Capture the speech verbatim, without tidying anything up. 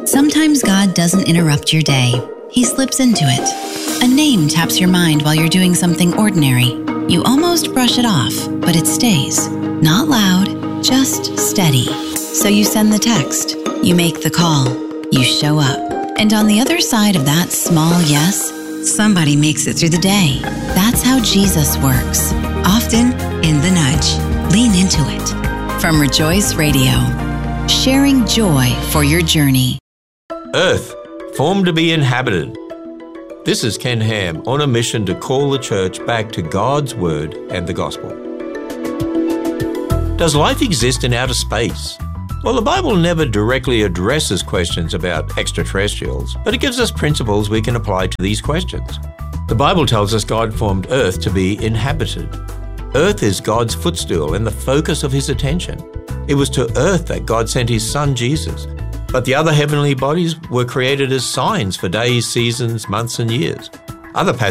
Sometimes God doesn't interrupt your day. He slips into it. A name taps your mind while you're doing something ordinary. You almost brush it off, but it stays. Not loud, just steady. So you send the text. You make the call. You show up. And on the other side of that small yes, somebody makes it through the day. That's how Jesus works. Often in the nudge. Lean into it. From Rejoice Radio. Sharing joy for your journey. Earth, formed to be inhabited. This is Ken Ham on a mission to call the church back to God's Word and the Gospel. Does life exist in outer space? Well, the Bible never directly addresses questions about extraterrestrials, but it gives us principles we can apply to these questions. The Bible tells us God formed Earth to be inhabited. Earth is God's footstool and the focus of His attention. It was to Earth that God sent His Son, Jesus. But the other heavenly bodies were created as signs for days, seasons, months, and years. Other passages